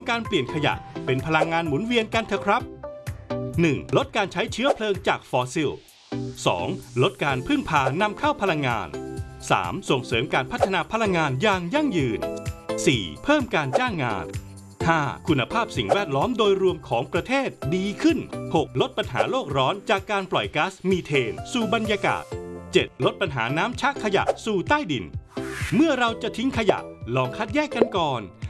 การเปลี่ยนขยะเป็นพลังงานหมุนเวียนกันเถอะครับ 1. ลดการใช้เชื้อเพลิงจากฟอสซิล 2. ลดการพึ่งพานำเข้าพลังงาน 3. ส่งเสริมการพัฒนาพลังงานอย่างยั่งยืน 4. เพิ่มการจ้างงาน 5. คุณภาพสิ่งแวดล้อมโดยรวมของประเทศดีขึ้น 6. ลดปัญหาโลกร้อนจากการปล่อยก๊าซมีเทนสู่บรรยากาศ 7. ลดปัญหาน้ำชักขยะสู่ใต้ดิน เมื่อเราจะทิ้งขยะลองคัดแยกกันก่อน